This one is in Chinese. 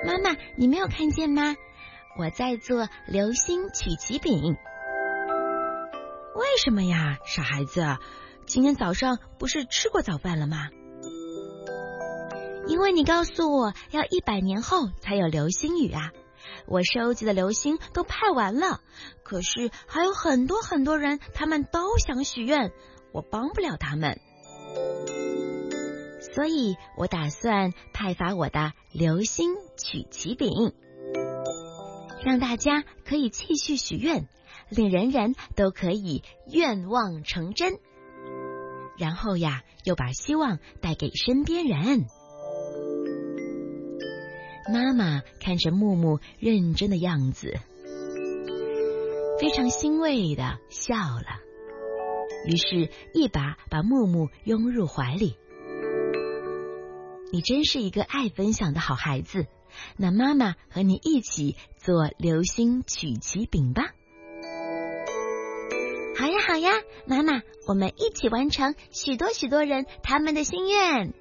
妈妈，你没有看见吗？我在做流心曲奇饼。 为什么呀，傻孩子？今天早上不是吃过早饭了吗？ 因为你告诉我要100年后才有流星雨啊。我收集的流星都派完了，可是还有很多人，他们都想许愿，我帮不了他们。所以我打算派发我的流星曲奇饼，让大家可以继续许愿，令人人都可以愿望成真。然后呀，又把希望带给身边人。妈妈看着木木认真的样子，非常欣慰地笑了，于是一把把木木拥入怀里。你真是一个爱分享的好孩子，那妈妈和你一起做流星曲奇饼吧。好呀好呀，妈妈，我们一起完成许多人他们的心愿。